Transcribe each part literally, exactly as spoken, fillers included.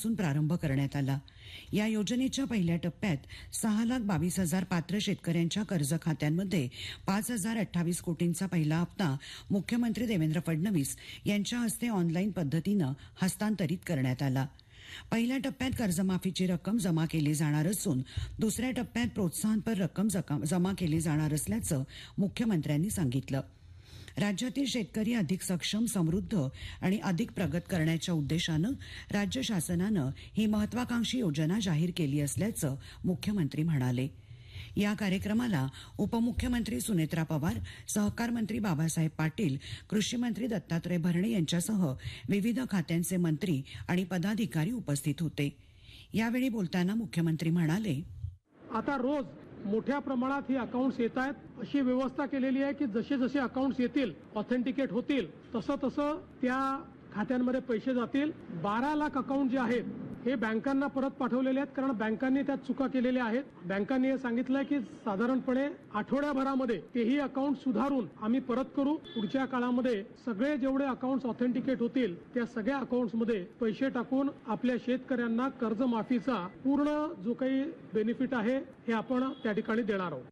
आजपासून प्रारंभ करण्यात आला. या योजनेच्या पहिल्या टप्प्यात सहा लाख बावीस हजार पात्र शेतकऱ्यांच्या कर्ज खात्यांमध्ये पाच हजार अठ्ठावीस कोटींचा पहिला हप्ता मुख्यमंत्री देवेंद्र फडणवीस यांच्या हस्ते ऑनलाईन पद्धतीनं हस्तांतरित करण्यात आला. पहिल्या टप्प्यात कर्जमाफीची रक्कम जमा केली जाणार असून दुसऱ्या टप्प्यात प्रोत्साहनपर रक्कम जमा केली जाणार असल्याचं मुख्यमंत्र्यांनी सांगितलं. राज्यातील शेतकरी अधिक सक्षम, समृद्ध आणि अधिक प्रगत करण्याच्या उद्देशानं राज्य शासनानं ही महत्वाकांक्षी योजना जाहीर केली असल्याचं मुख्यमंत्री म्हणाले. या कार्यक्रमाला उपमुख्यमंत्री सुनेत्रा पवार, सहकार मंत्री बाबासाहेब पाटील, कृषी मंत्री दत्तात्रय भरणे यांच्यासह विविध खात्यांचे मंत्री आणि पदाधिकारी उपस्थित होते. यावेळी बोलताना मुख्यमंत्री म्हणाले, आता रोज मोठ्या प्रमाणात ही अकाउंट्स येत आहेत. अशी व्यवस्था केलेली आहे की जसे जसे अकाउंट्स येतील, ऑथेंटिकेट होतील, तसं तसं त्या खात्यांमध्ये पैसे जातील. बारा लाख अकाउंट जे आहेत हे बँकांना परत पाठवलेले आहेत, कारण बँकांनी त्यात चुका केलेल्या आहेत. बँकांनी हे सांगितलंय की साधारणपणे आठवड्याभरामध्ये तेही अकाउंट सुधारून आम्ही परत करू. पुढच्या काळामध्ये सगळे जेवढे अकाउंट्स ऑथेंटिकेट होतील त्या सगळ्या अकाउंट्समध्ये पैसे टाकून आपल्या शेतकऱ्यांना कर्जमाफीचा पूर्ण जो काही बेनिफिट आहे हे आपण त्या ठिकाणी देणार आहोत.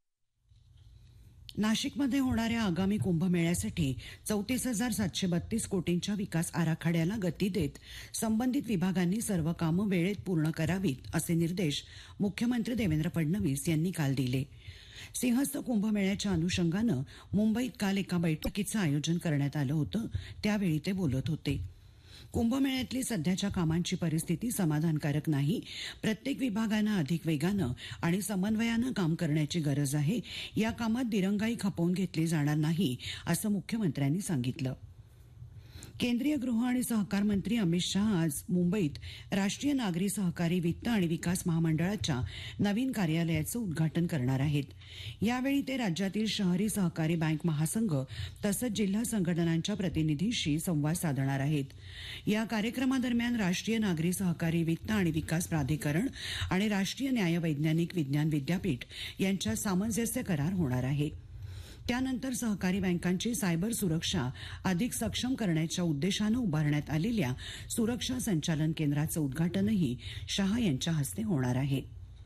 नाशिकमध्ये होणाऱ्या आगामी कुंभमेळ्यासाठी चौतीस हजार सातशे बत्तीस कोटींच्या विकास आराखड्याला गती देत संबंधित विभागांनी सर्व कामं वेळेत पूर्ण करावीत असे निर्देश मुख्यमंत्री देवेंद्र फडणवीस यांनी काल दिले. सिंहस्थ कुंभमेळ्याच्या अनुषंगानं मुंबईत काल एका बैठकीचं आयोजन करण्यात आलं होतं. त्यावेळी ते बोलत होते. कुंभमेळ्यातली सध्याच्या कामांची परिस्थिती समाधानकारक नाही. प्रत्येक विभागानं अधिक वेगानं आणि समन्वयानं काम करण्याची गरज आहे. या कामात दिरंगाई खपवून घेतली जाणार नाही असं मुख्यमंत्र्यांनी सांगितलं. केंद्रीय गृह आणि सहकार मंत्री अमित शहा आज मुंबईत राष्ट्रीय नागरी सहकारी वित्त आणि विकास महामंडळाच्या नवीन कार्यालयाचं उद्घाटन करणार आहेत. यावेळी ते राज्यातील शहरी सहकारी बँक महासंघ तसंच जिल्हा संघटनांच्या प्रतिनिधींशी संवाद साधणार आहेत. या कार्यक्रमादरम्यान राष्ट्रीय नागरी सहकारी वित्त आणि विकास प्राधिकरण आणि राष्ट्रीय न्याय वैज्ञानिक विज्ञान विद्यापीठ यांच्यात सामंजस्य करार होणार आहे. त्यानंतर सहकारी बँकांची सायबर सुरक्षा अधिक सक्षम करण्याच्या उद्देशानं उभारण्यात आलेल्या सुरक्षा संचालन केंद्राचं उद्घाटनही शहा यांच्या हस्ते होणार आहे.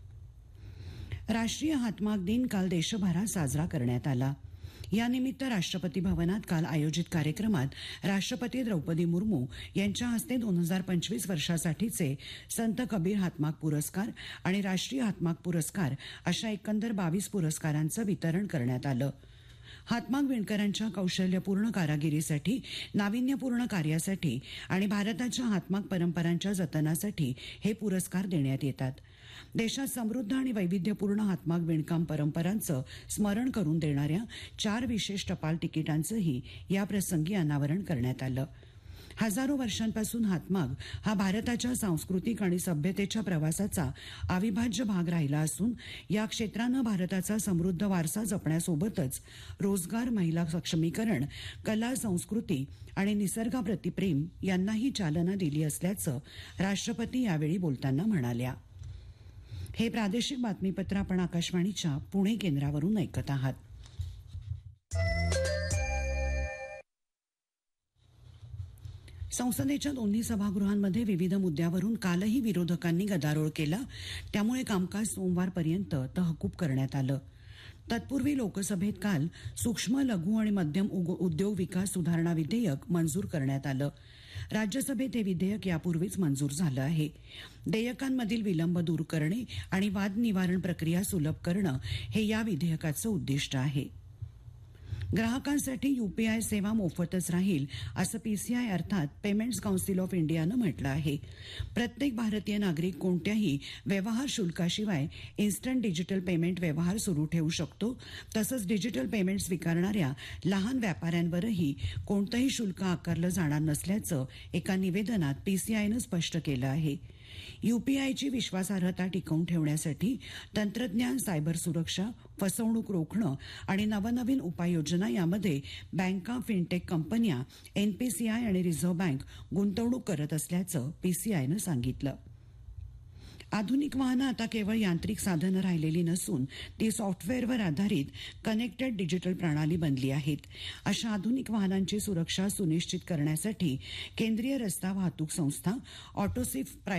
राष्ट्रीय हातमाग दिन काल देशभरात साजरा करण्यात आला. यानिमित्त राष्ट्रपती भवनात काल आयोजित कार्यक्रमात राष्ट्रपती द्रौपदी मुर्मू यांच्या हस्ते दोन हजार पंचवीस वर्षासाठीचे संत कबीर हातमाग पुरस्कार आणि राष्ट्रीय हातमाग पुरस्कार अशा एकंदर बावीस पुरस्कारांचं वितरण करण्यात आलं. हातमाग विणकरांच्या कौशल्यपूर्ण कारागिरीसाठी, नाविन्यपूर्ण कार्यासाठी आणि भारताच्या हातमाग परंपरांच्या जतनासाठी हे पुरस्कार देण्यात येतात. देशात समृद्ध आणि वैविध्यपूर्ण हातमाग विणकाम परंपरांचं स्मरण करून देणाऱ्या चार विशेष टपाल तिकिटांचंही याप्रसंगी अनावरण करण्यात आलं. हजारो वर्षांपासून हातमाग हा भारताच्या सांस्कृतिक आणि सभ्यतेच्या प्रवासाचा अविभाज्य भाग राहिला असून या क्षेत्रानं भारताचा समृद्ध वारसा जपण्यासोबतच रोजगार, महिला सक्षमीकरण, कला, संस्कृती आणि निसर्गाप्रती प्रेम यांनाही चालना दिली असल्याचं राष्ट्रपती यावेळी बोलताना म्हणाल्या. हे प्रादेशिक बातमीपत्र आपण आकाशवाणीच्या पुणे केंद्रावरून ऐकत आहात. संसदेच्या दोन्ही सभागृहांमध्ये विविध मुद्द्यावरून कालही विरोधकांनी गदारोळ केला. त्यामुळे कामकाज सोमवारपर्यंत तहकूब करण्यात आलं. तत्पूर्वी लोकसभेत काल सूक्ष्म, लघु आणि मध्यम उद्योग विकास सुधारणा विधेयक मंजूर करण्यात आलं. राज्यसभेत हे विधेयक यापूर्वीच मंजूर झालं आहे. देयकांमधील विलंब दूर करणे आणि वाद निवारण प्रक्रिया सुलभ करणं हे या विधेयकाचं उद्दिष्ट आहे. ग्राहकांसाठी यूपीआय सेवा मोफतच राहील असं पीसीआय अर्थात पेमेंट्स काउन्सिल ऑफ इंडियानं म्हटलं आहे. प्रत्येक भारतीय नागरिक कोणत्याही व्यवहार शुल्काशिवाय इन्स्टंट डिजिटल पेमेंट व्यवहार सुरू ठेवू शकतो. तसंच डिजिटल पेमेंट स्वीकारणाऱ्या लहान व्यापाऱ्यांवरही कोणतंही शुल्क आकारलं जाणार नसल्याचं एका निवेदनात पीसीआयनं स्पष्ट केलं आहे. यूपीआयची विश्वासार्हता टिकवून ठेवण्यासाठी तंत्रज्ञान, सायबर सुरक्षा, फसवणूक रोखणं आणि नवनवीन उपाययोजना यामध्ये बँका, फिनटेक कंपन्या, एनपीसीआय आणि रिझर्व्ह बँक गुंतवणूक करत असल्याचं पीसीआयनं सांगितलं. आधुनिक वाहनं आता केवळ यांत्रिक साधनं राहिलेली नसून ती सॉफ्टवेअरवर आधारित कनेक्टेड डिजिटल प्रणाली बनली आहेत. अशा आधुनिक वाहनांची सुरक्षा सुनिश्चित करण्यासाठी केंद्रीय रस्ता वाहतूक संस्था ऑटोसिफ